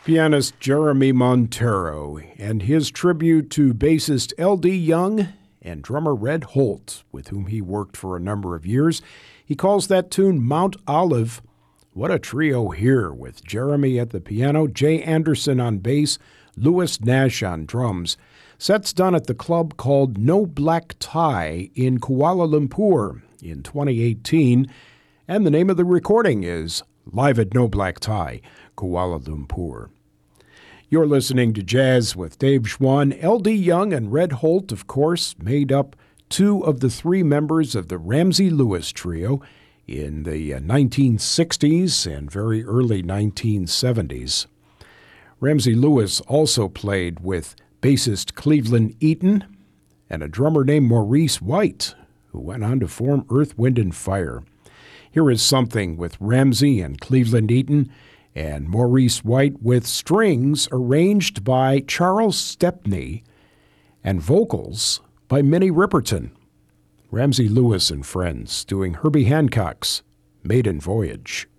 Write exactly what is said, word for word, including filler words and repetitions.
Pianist Jeremy Montero and his tribute to bassist L D Young and drummer Red Holt, with whom he worked for a number of years. He calls that tune Mount Olive. What a trio here, with Jeremy at the piano, Jay Anderson on bass, Louis Nash on drums. Sets done at the club called No Black Tie in Kuala Lumpur in twenty eighteen, and the name of the recording is Live at No Black Tie, Kuala Lumpur. You're listening to Jazz with Dave Schwann. L D Young and Red Holt, of course, made up two of the three members of the Ramsey Lewis Trio in the nineteen sixties and very early nineteen seventies. Ramsey Lewis also played with bassist Cleveland Eaton and a drummer named Maurice White, who went on to form Earth, Wind and Fire. Here is something with Ramsey and Cleveland Eaton and Maurice White with strings arranged by Charles Stepney and vocals by Minnie Riperton. Ramsey Lewis and Friends doing Herbie Hancock's Maiden Voyage.